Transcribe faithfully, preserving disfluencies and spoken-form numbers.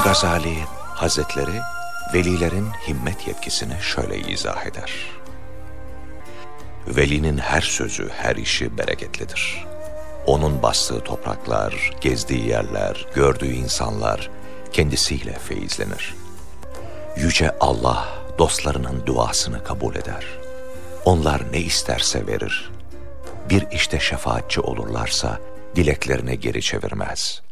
Gazali Hazretleri velilerin himmet yetkisini şöyle izah eder. Velinin her sözü, her işi bereketlidir. Onun bastığı topraklar, gezdiği yerler, gördüğü insanlar kendisiyle feyizlenir. Yüce Allah dostlarının duasını kabul eder. Onlar ne isterse verir. Bir işte şefaatçi olurlarsa dileklerine geri çevirmez.